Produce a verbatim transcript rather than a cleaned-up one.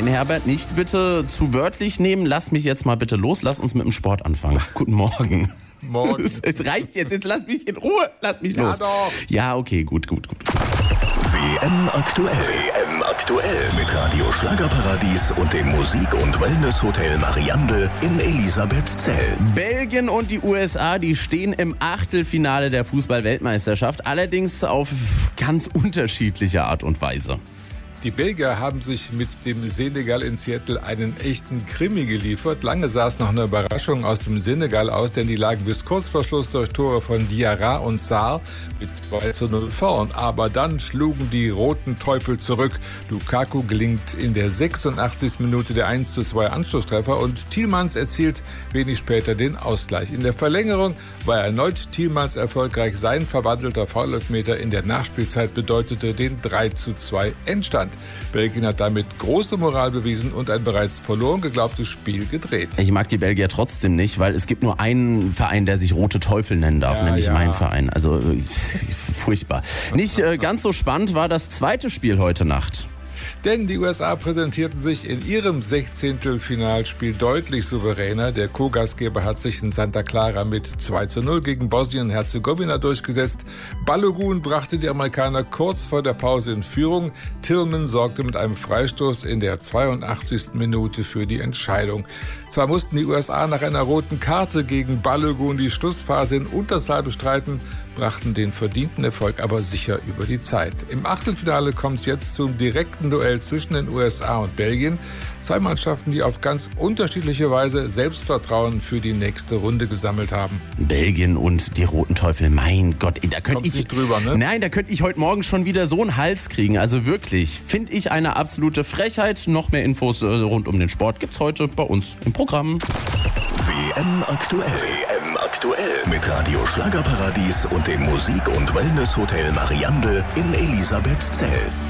Herbert, nicht bitte zu wörtlich nehmen. Lass mich jetzt mal bitte los. Lass uns mit dem Sport anfangen. Guten Morgen. Morgen. Es, es reicht jetzt. Jetzt lass mich in Ruhe. Lass mich Ja, los. doch. Ja, okay, gut, gut, gut. W M aktuell. W M aktuell mit Radio Schlagerparadies und dem Musik- und Wellness-Hotel Mariandel in Elisabethzell. Belgien und die U S A, die stehen im Achtelfinale der Fußball-Weltmeisterschaft. Allerdings auf ganz unterschiedliche Art und Weise. Die Belgier haben sich mit dem Senegal in Seattle einen echten Krimi geliefert. Lange sah es noch eine Überraschung aus dem Senegal aus, denn die lagen bis kurz vor Schluss durch Tore von Diarra und Sarr mit zwei zu null vorn. Aber dann schlugen die roten Teufel zurück. Lukaku gelingt in der sechsundachtzigsten Minute der eins zu zwei Anschlusstreffer und Tielemans erzielt wenig später den Ausgleich. In der Verlängerung war erneut Tielemans erfolgreich. Sein verwandelter Foulelfmeter in der Nachspielzeit bedeutete den drei zu zwei Endstand. Belgien hat damit große Moral bewiesen und ein bereits verloren geglaubtes Spiel gedreht. Ich mag die Belgier trotzdem nicht, weil es gibt nur einen Verein, der sich Rote Teufel nennen darf, Ja, nämlich ja. mein Verein. Also äh, furchtbar. Nicht äh, ganz so spannend war das zweite Spiel heute Nacht. Denn die U S A präsentierten sich in ihrem Sechzehntelfinalspiel deutlich souveräner. Der Co-Gastgeber hat sich in Santa Clara mit zwei zu null gegen Bosnien-Herzegowina durchgesetzt. Balogun brachte die Amerikaner kurz vor der Pause in Führung. Tillman sorgte mit einem Freistoß in der zweiundachtzigsten Minute für die Entscheidung. Zwar mussten die U S A nach einer roten Karte gegen Balogun die Schlussphase in Unterzahl bestreiten, brachten den verdienten Erfolg aber sicher über die Zeit. Im Achtelfinale kommt es jetzt zum direkten Duell zwischen den U S A und Belgien. Zwei Mannschaften, die auf ganz unterschiedliche Weise Selbstvertrauen für die nächste Runde gesammelt haben. Belgien und die Roten Teufel, mein Gott, da könnte Kommst ich nicht drüber, ne? Nein, da könnte ich heute Morgen schon wieder so einen Hals kriegen. Also wirklich, finde ich eine absolute Frechheit. Noch mehr Infos äh, rund um den Sport gibt's heute bei uns im Programm. W M aktuell. W M aktuell mit Radio Schlagerparadies und dem Musik- und Wellness-Hotel Mariandel in Elisabethzell.